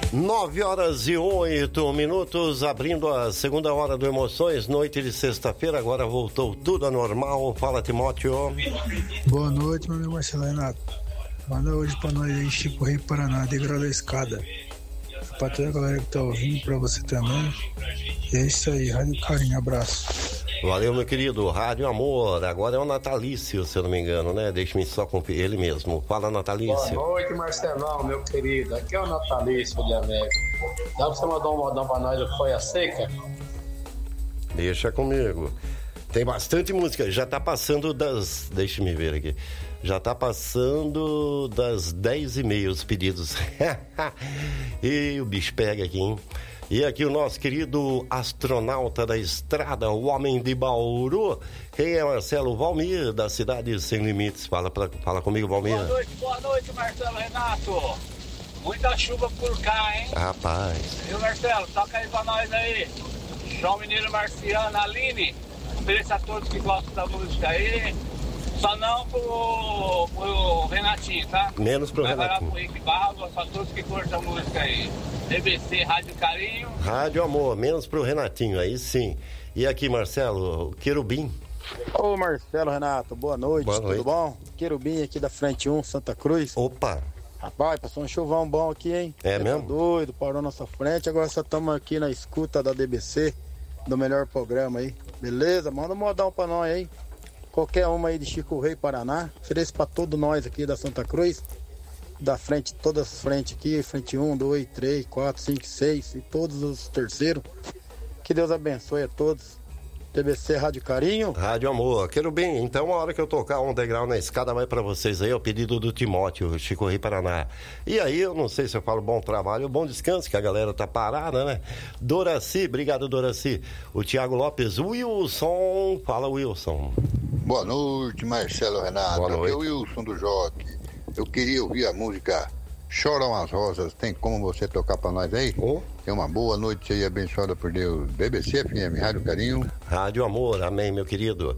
9h08, abrindo a segunda hora do Emoções, noite de sexta-feira, agora voltou tudo ao normal. Fala, Timóteo. Boa noite, meu amigo Marcelo Renato. Manda hoje pra nós aí, Chico Rei Paraná, degrau da escada. Pra toda a galera que tá ouvindo, pra você também. E é isso aí, Rádio Carinho, abraço. Valeu, meu querido. Rádio Amor, agora é o Natalício, se eu não me engano, né? Deixa-me só conferir ele mesmo. Fala, Natalício. Boa noite, Marcelão, meu querido. Aqui é o Natalício de América. Dá pra você mandar um modão pra nós do Folha Seca? Deixa comigo. Tem bastante música. Já tá passando das... Deixa-me ver aqui. Já tá passando das 10h30 os pedidos. E o bicho pega aqui, hein? E aqui o nosso querido astronauta da estrada, o homem de Bauru. Quem é Marcelo? Valmir, da Cidade Sem Limites. Fala comigo, Valmir. Boa noite, Marcelo Renato. Muita chuva por cá, hein? Rapaz. Viu, Marcelo? Toca aí pra nós aí. João Mineiro Marciano, Aline. Ofereça a todos que gostam da música aí. Só não pro Renatinho, tá? Menos pro Renatinho. Vai lá pro Rick Barro, só todos que curtem a música aí. DBC, Rádio Carinho. Rádio Amor, menos pro Renatinho, aí sim. E aqui, Marcelo, Querubim. Ô, Marcelo Renato, boa noite, tudo bom? Querubim aqui da Frente 1, Santa Cruz. Opa! Rapaz, passou um chuvão bom aqui, hein? É mesmo? Tá doido, parou na nossa frente, agora só estamos aqui na escuta da DBC, do melhor programa aí. Beleza? Manda um modão pra nós aí. Qualquer uma aí de Chico Rei Paraná. Ofereço pra todos nós aqui da Santa Cruz. Da frente, todas as frentes aqui, frente 1, 2, 3, 4, 5, 6 e todos os terceiros. Que Deus abençoe a todos. TBC Rádio Carinho. Rádio Amor. Querubim, então a hora que eu tocar um degrau na escada vai pra vocês aí, é o pedido do Timóteo, Chico Rei Paraná. E aí, eu não sei se eu falo bom trabalho ou bom descanso, que a galera tá parada, né? Doraci, obrigado, Doraci. O Tiago Lopes, Wilson, fala, Wilson. Boa noite, Marcelo Renato. Boa noite. Aqui é o Wilson do Joque. Eu queria ouvir a música Choram as Rosas. Tem como você tocar pra nós aí? Tem uma boa noite aí, abençoada por Deus. BBC FM, Rádio Carinho. Rádio Amor, amém, meu querido.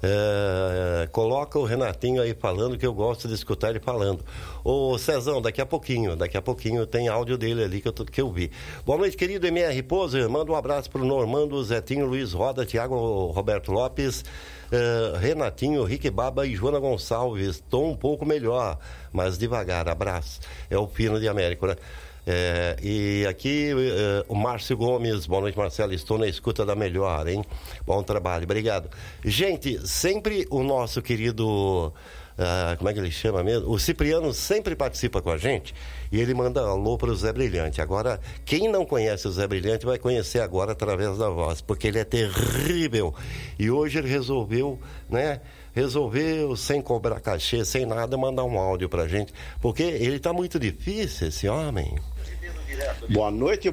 Coloca o Renatinho aí falando, que eu gosto de escutar ele falando. Ô Cezão, daqui a pouquinho tem áudio dele ali que eu vi. Boa noite, querido MR Poser. Manda um abraço pro Normando, Zetinho, Luiz Roda, Thiago Roberto Lopes, Renatinho, Rick Baba e Joana Gonçalves. Estou um pouco melhor, mas devagar. Abraço. É o Pino de Américo, né? E aqui o Márcio Gomes, boa noite, Marcelo, estou na escuta da melhor, hein? Bom trabalho, obrigado. Gente, sempre o nosso querido, como é que ele chama mesmo? O Cipriano sempre participa com a gente e ele manda alô para o Zé Brilhante. Agora, quem não conhece o Zé Brilhante vai conhecer agora através da voz, porque ele é terrível. E hoje ele resolveu, sem cobrar cachê, sem nada, mandar um áudio pra gente, porque ele tá muito difícil, esse homem. Boa noite,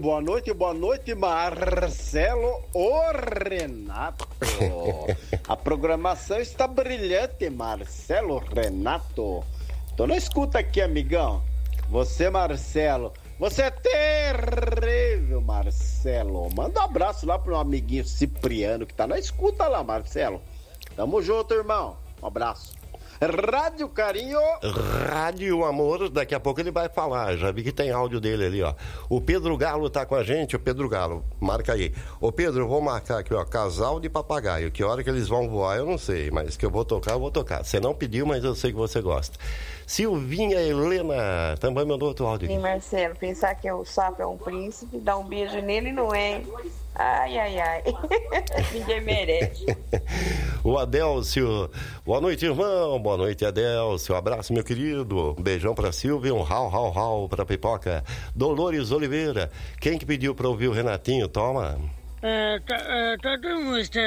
Marcelo o Renato. A programação está brilhante, Marcelo Renato. Tô na escuta aqui, amigão. Você, Marcelo, você é terrível, Marcelo. Manda um abraço lá pro meu amiguinho Cipriano, que tá na escuta lá, Marcelo. Tamo junto, irmão. Um abraço. Rádio Carinho. Rádio Amor, daqui a pouco ele vai falar. Já vi que tem áudio dele ali, ó. O Pedro Galo tá com a gente. O Pedro Galo, marca aí. Ô Pedro, eu vou marcar aqui, ó, casal de papagaio. Que hora que eles vão voar, eu não sei. Mas que eu vou tocar. Você não pediu, mas eu sei que você gosta. Silvinha Helena também mandou outro áudio aqui. Sim, Marcelo, pensar que o sapo é um príncipe, dar um beijo nele não é. Ai, ai, ai. Ninguém merece. O Adélcio. Boa noite, irmão. Boa noite, Adélcio. Abraço, meu querido. Um beijão pra Silvia. Um rau pra Pipoca. Dolores Oliveira. Quem que pediu pra ouvir o Renatinho? Toma. Toda música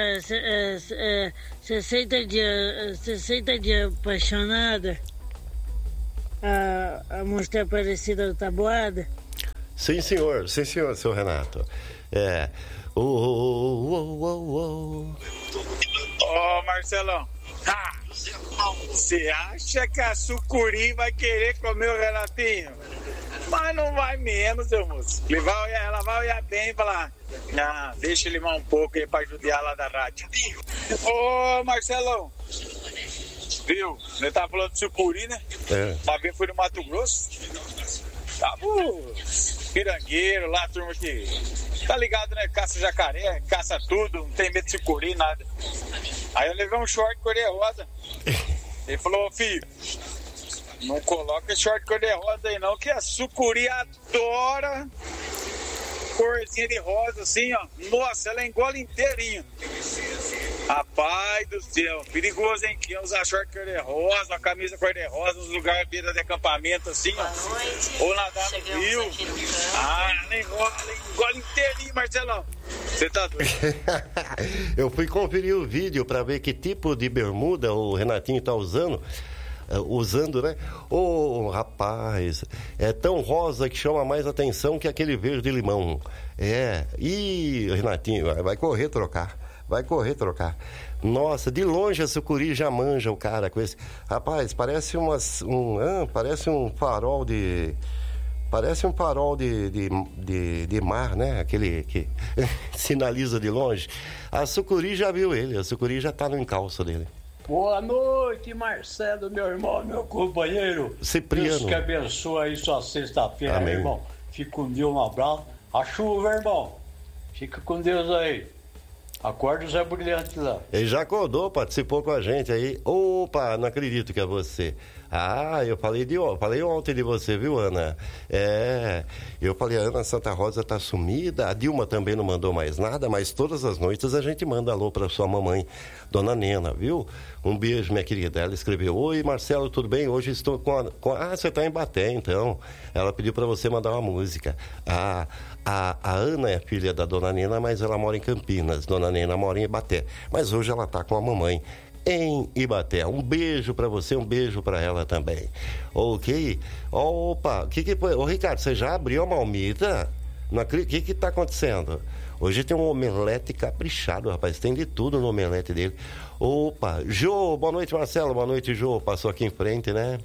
60 dias apaixonada. A música parecida da Tabuada. Sim, senhor, seu Renato. Ô, Marcelão, você acha que a Sucuri vai querer comer o Renatinho? Mas não vai mesmo, seu moço. Ela vai olhar bem e falar: deixa ele mais um pouco aí pra ajudar lá da rádio. Ô, Marcelão, viu? Você tava falando de Sucuri, né? Uma vez fui no Mato Grosso. Tava pirangueiro, lá, turma que tá ligado, né? Caça jacaré, caça tudo, não tem medo de sucuri, nada. Aí eu levei um short cor-de-rosa. Ele falou, filho, não coloca short cor-de-rosa aí não, que a sucuri adora corzinha de rosa assim, ó. Nossa, ela engole inteirinho. Rapaz do céu, perigoso, hein? Quem usar short cor-de-rosa, uma camisa cor-de-rosa, nos lugares beira de acampamento assim, ó. Ou nadar no rio. Ela engole inteirinho, Marcelão. Você tá doido? Eu fui conferir o vídeo pra ver que tipo de bermuda o Renatinho tá usando, né? Rapaz, é tão rosa que chama mais atenção que aquele verde limão. Renatinho, vai correr trocar. Nossa, de longe a sucuri já manja o cara com esse. Rapaz, parece um farol de... Parece um farol de mar, né? Aquele que sinaliza de longe. A sucuri já viu ele, a sucuri já tá no encalço dele. Boa noite, Marcelo, meu irmão, meu companheiro. Cipriano. Deus que abençoe aí sua sexta-feira, meu irmão. Fica com Deus, um abraço. A chuva, irmão. Fica com Deus aí. Acorda o Zé Brilhante lá. Ele já acordou, participou com a gente aí. Opa, não acredito que é você. Eu falei ontem de você, viu, Ana? Eu falei, a Ana Santa Rosa tá sumida, a Dilma também não mandou mais nada, mas todas as noites a gente manda alô pra sua mamãe, Dona Nena, viu? Um beijo, minha querida. Ela escreveu, oi, Marcelo, tudo bem? Hoje estou com você tá em Baté, então. Ela pediu pra você mandar uma música. A Ana é filha da Dona Nena, mas ela mora em Campinas. Dona Nena mora em Ibaté. Mas hoje ela tá com a mamãe em Ibaté. Um beijo pra você, um beijo pra ela também. Ok? Opa, o que foi? Ô, Ricardo, você já abriu a marmita? O que tá acontecendo? Hoje tem um omelete caprichado, rapaz. Tem de tudo no omelete dele. Opa, Jô, boa noite, Marcelo. Boa noite, Jô. Passou aqui em frente, né?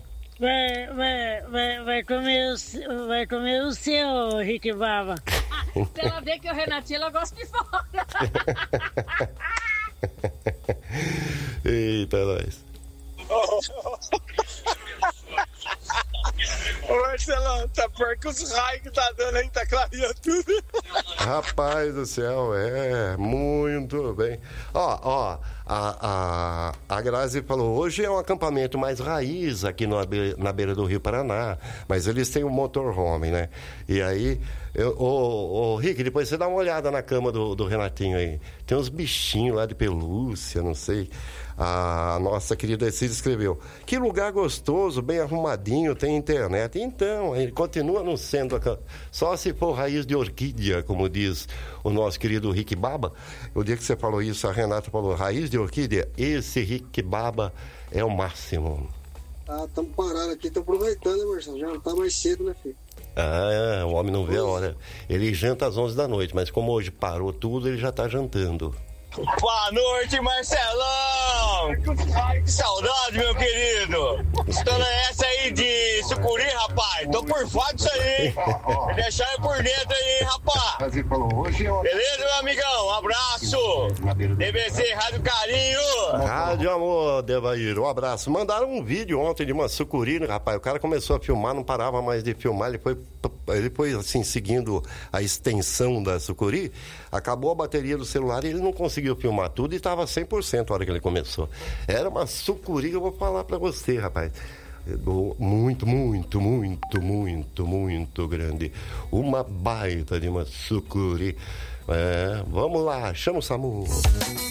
Vai comer o seu, Rick Baba. Se ela vê que o Renatinho, ela gosta de fora. Eita, nós. Ô, Marcelão, tá pior que os raios que tá dando aí, tá clareando tudo. Rapaz do céu, muito bem. A Grazi falou, hoje é um acampamento mais raiz aqui na beira do Rio Paraná, mas eles têm um motorhome, né? E aí, Rick, depois você dá uma olhada na cama do Renatinho aí. Tem uns bichinhos lá de pelúcia, não sei. A nossa querida Cida escreveu, que lugar gostoso, bem arrumadinho, tem internet. Então, ele continua não sendo só se for raiz de orquídea, como diz o nosso querido Rick Baba. O dia que você falou isso, a Renata falou, raiz de orquídea, esse Rick Baba é o máximo. Estamos parados aqui, estamos aproveitando, né, Marcelo? Já não tá mais cedo, né, filho? O homem não vê a hora. Ele janta às 11 da noite, mas como hoje parou tudo, ele já tá jantando. Boa noite, Marcelão! Que saudade, meu querido! Estando essa aí de sucuri, rapaz. Tô por fora disso aí, hein? Vou deixar eu por dentro aí, hein, rapaz? Beleza, meu amigão? Um abraço! DBC Rádio Carinho! Rádio Amor, Devair, um abraço. Mandaram um vídeo ontem de uma sucuri, né, rapaz? O cara começou a filmar, não parava mais de filmar. Ele foi assim, seguindo a extensão da sucuri. Acabou a bateria do celular e ele não conseguiu filmar tudo e estava 100% a hora que ele começou. Era uma sucuri que eu vou falar pra você, rapaz. Muito, muito, muito, muito, muito grande. Uma baita de uma sucuri. Vamos lá, chama o SAMU.